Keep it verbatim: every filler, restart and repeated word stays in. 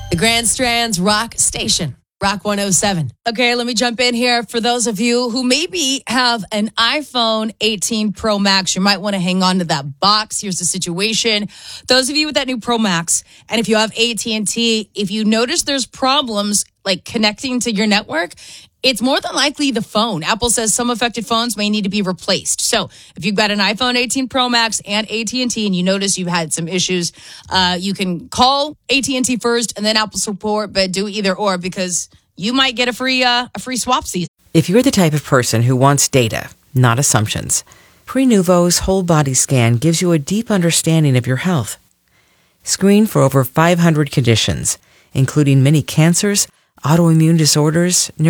The Grand Strands Rock Station, Rock one oh seven. Okay, let me jump in here. For those of you who maybe have an iPhone eighteen Pro Max, you might want to hang on to that box. Here's the situation. Those of you with that new Pro Max, and if you have A T and T, if you notice there's problems like connecting to your network, it's more than likely the phone. Apple says some affected phones may need to be replaced. So if you've got an iPhone eighteen Pro Max and A T and T and you notice you've had some issues, uh, you can call A T and T first and then Apple support, but do either or because you might get a free uh, a free swap season. If you're the type of person who wants data, not assumptions, Prenuvo's whole body scan gives you a deep understanding of your health. Screen for over five hundred conditions, including many cancers, autoimmune disorders,